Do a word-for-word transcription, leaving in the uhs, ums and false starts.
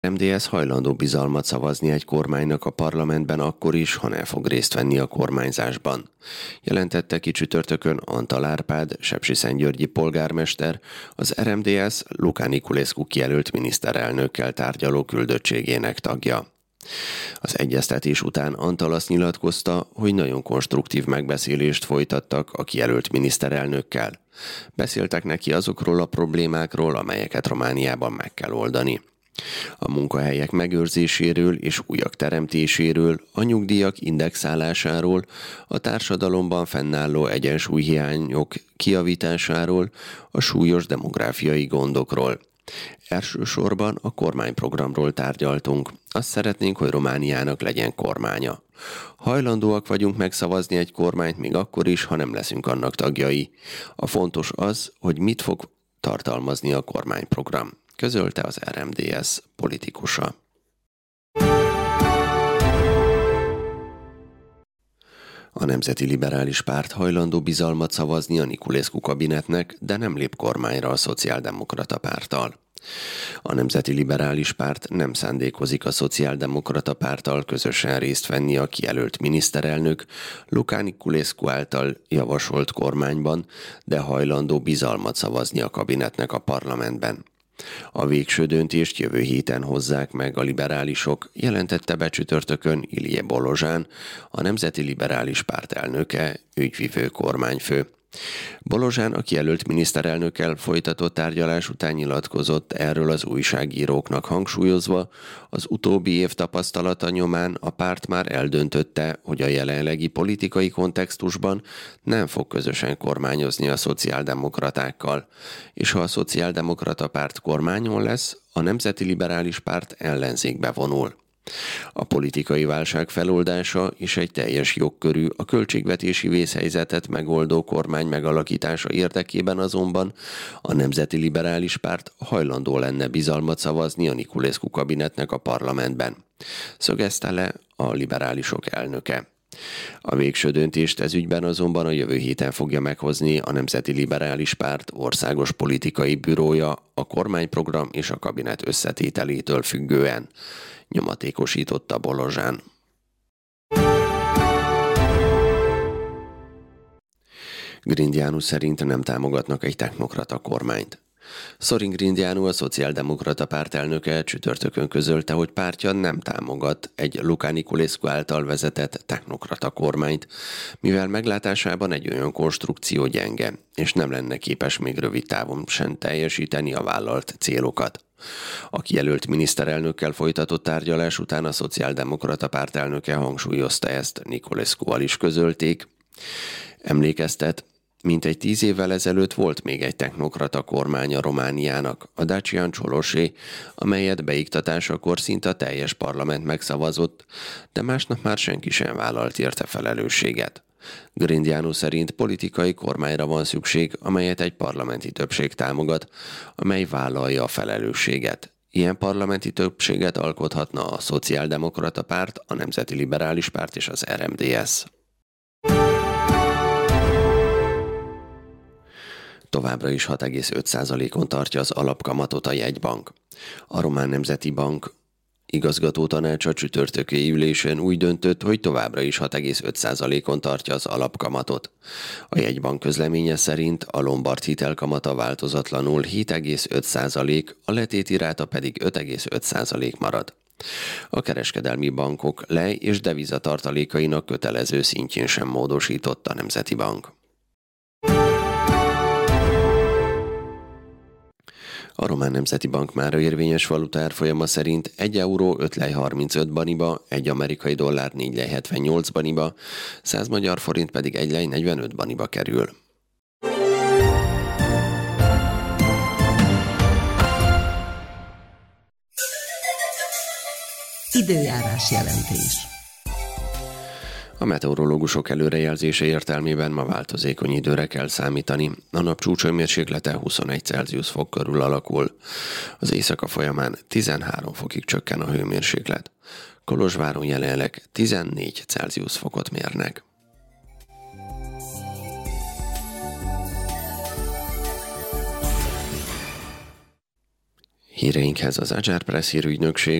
em dé es hajlandó bizalmat szavazni egy kormánynak a parlamentben akkor is, ha nem fog részt venni a kormányzásban. Jelentette ki csütörtökön Antal Árpád, sepsiszentgyörgyi polgármester, az er em dé es Luca Niculescu kijelölt miniszterelnökkel tárgyaló küldöttségének tagja. Az egyeztetés után Antal azt nyilatkozta, hogy nagyon konstruktív megbeszélést folytattak a kijelölt miniszterelnökkel. Beszéltek neki azokról a problémákról, amelyeket Romániában meg kell oldani. A munkahelyek megőrzéséről és újak teremtéséről, a nyugdíjak indexálásáról, a társadalomban fennálló egyensúlyhiányok kijavításáról, a súlyos demográfiai gondokról. Elsősorban a kormányprogramról tárgyaltunk. Azt szeretnénk, hogy Romániának legyen kormánya. Hajlandóak vagyunk megszavazni egy kormányt még akkor is, ha nem leszünk annak tagjai. A fontos az, hogy mit fog tartalmazni a kormányprogram, közölte az er em dé es politikusa. A Nemzeti Liberális Párt hajlandó bizalmat szavazni a Niculescu kabinetnek, de nem lép kormányra a Szociáldemokrata Párttal. A Nemzeti Liberális Párt nem szándékozik a Szociáldemokrata Párttal közösen részt venni a kijelölt miniszterelnök Luca Niculescu által javasolt kormányban, de hajlandó bizalmat szavazni a kabinetnek a parlamentben. A végső döntést jövő héten hozzák meg a liberálisok, jelentette be csütörtökön Ilie Bolozsán, a Nemzeti Liberális Párt elnöke, ügyvivő kormányfő. Bolozsán a kijelölt miniszterelnökkel folytatott tárgyalás után nyilatkozott erről az újságíróknak, hangsúlyozva, az utóbbi év tapasztalata nyomán a párt már eldöntötte, hogy a jelenlegi politikai kontextusban nem fog közösen kormányozni a szociáldemokratákkal, és ha a Szociáldemokrata Párt kormányon lesz, a Nemzeti Liberális Párt ellenzékbe vonul. A politikai válság feloldása és egy teljes jogkörű, a költségvetési vészhelyzetet megoldó kormány megalakítása érdekében azonban a Nemzeti Liberális Párt hajlandó lenne bizalmat szavazni a Niculescu kabinetnek a parlamentben, szögezte le a liberálisok elnöke. A végső döntést ez ügyben azonban a jövő héten fogja meghozni a Nemzeti Liberális Párt országos politikai bürója a kormányprogram és a kabinet összetételétől függően, nyomatékosította Bolozsán. Grindianu szerint nem támogatnak egy technokrata kormányt. Sorin Grindianu, a Szociáldemokrata Párt elnöke csütörtökön közölte, hogy pártja nem támogat egy Luca Niculescu által vezetett technokrata kormányt, mivel meglátásában egy olyan konstrukció gyenge, és nem lenne képes még rövid távon sem teljesíteni a vállalt célokat. A kijelölt miniszterelnökkel folytatott tárgyalás után a Szociáldemokrata Párt elnöke hangsúlyozta ezt, Niculescuval is közölték. Emlékeztet, mintegy tíz évvel ezelőtt volt még egy technokrata kormánya Romániának, a Dacian Ciolosé, amelyet beiktatásakor szinte a teljes parlament megszavazott, de másnap már senki sem vállalt érte felelősséget. Grindianu szerint politikai kormányra van szükség, amelyet egy parlamenti többség támogat, amely vállalja a felelősséget. Ilyen parlamenti többséget alkothatna a Szociáldemokrata Párt, a Nemzeti Liberális Párt és az er em dé es. Továbbra is hat egész öt százalékon tartja az alapkamatot a jegybank. A Román Nemzeti Bank igazgató tanácsa csütörtöki ülésen úgy döntött, hogy továbbra is hat egész öt százalékon tartja az alapkamatot. A jegybank közleménye szerint a lombard hitelkamata változatlanul hét egész öt százalék, a letéti ráta pedig öt egész öt százalék marad. A kereskedelmi bankok lej- és devizatartalékainak kötelező szintjén sem módosított a Nemzeti Bank. A Román Nemzeti Bank mára érvényes valuta árfolyama szerint egy euró öt lej harmincöt baniba, egy amerikai dollár négy lej hetvennyolc baniba, száz magyar forint pedig egy lej negyvenöt baniba kerül. Időjárás jelentés. A meteorológusok előrejelzése értelmében ma változékony időre kell számítani. A nap csúcshőmérséklete huszonegy Celsius fok körül alakul. Az éjszaka folyamán tizenhárom fokig csökken a hőmérséklet. Kolozsváron jelenleg tizennégy Celsius fokot mérnek. Híreinkhez az Agyar Press hírügynökség